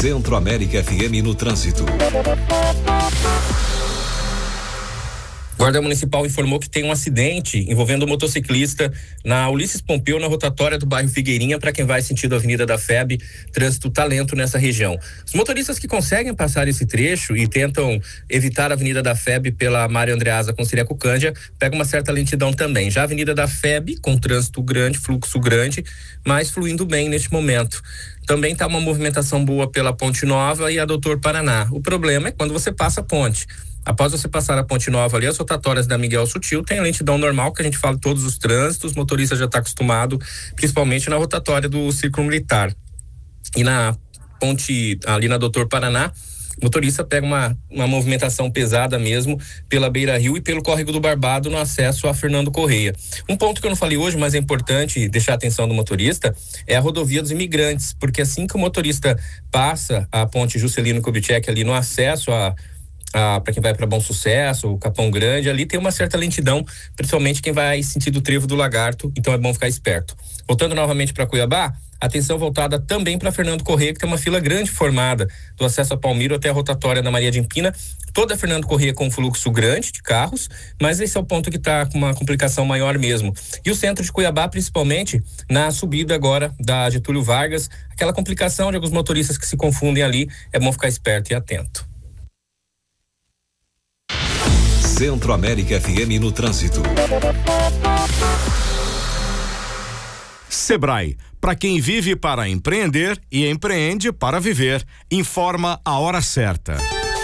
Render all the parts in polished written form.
Centro-América FM no trânsito. Guarda Municipal informou que tem um acidente envolvendo um motociclista na Ulisses Pompeu, na rotatória do bairro Figueirinha, para quem vai sentido Avenida da FEB. Trânsito tá lento nessa região. Os motoristas que conseguem passar esse trecho e tentam evitar a Avenida da FEB pela Mário Andreasa com Siriacucândia, pega uma certa lentidão também. Já a Avenida da FEB, com trânsito grande, fluxo grande, mas fluindo bem neste momento. Também tá uma movimentação boa pela Ponte Nova e a Doutor Paraná. O problema é quando você passa a ponte. Após você passar a Ponte Nova ali, as rotatórias da Miguel Sutil tem a lentidão normal, que a gente fala todos os trânsitos, o motorista já está acostumado, principalmente na rotatória do Círculo Militar. E na ponte, ali na Doutor Paraná, o motorista pega uma movimentação pesada mesmo pela Beira Rio e pelo Córrego do Barbado no acesso a Fernando Correia. Um ponto que eu não falei hoje, mas é importante deixar a atenção do motorista, é a rodovia dos imigrantes, porque assim que o motorista passa a ponte Juscelino Kubitschek ali no acesso para quem vai para Bom Sucesso, o Capão Grande, ali tem uma certa lentidão, principalmente quem vai sentido Trevo do Lagarto, então é bom ficar esperto. Voltando novamente para Cuiabá, atenção voltada também para Fernando Correia, que tem uma fila grande formada do acesso a Palmiro até a rotatória da Maria de Empina, toda Fernando Correia com fluxo grande de carros, mas esse é o ponto que está com uma complicação maior mesmo. E o centro de Cuiabá, principalmente na subida agora da Getúlio Vargas, aquela complicação de alguns motoristas que se confundem ali, é bom ficar esperto e atento. Centro-América FM no trânsito. Sebrae, para quem vive para empreender e empreende para viver. Informa a hora certa.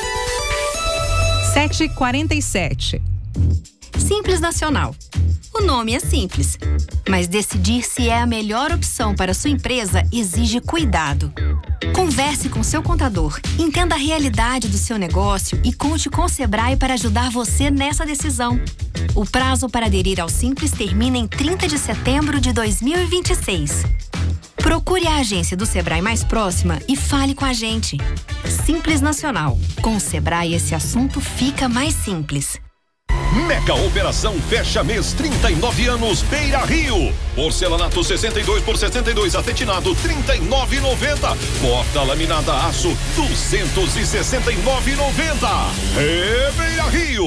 7h47. Simples Nacional. O nome é simples, mas decidir se é a melhor opção para sua empresa exige cuidado. Converse com seu contador, entenda a realidade do seu negócio e conte com o Sebrae para ajudar você nessa decisão. O prazo para aderir ao Simples termina em 30 de setembro de 2026. Procure a agência do Sebrae mais próxima e fale com a gente. Simples Nacional. Com o Sebrae, esse assunto fica mais simples. Mega Operação Fecha Mês 39 anos Beira Rio. Porcelanato 62 por 62 acetinado 39,90. Porta laminada aço 269,90. É Beira Rio.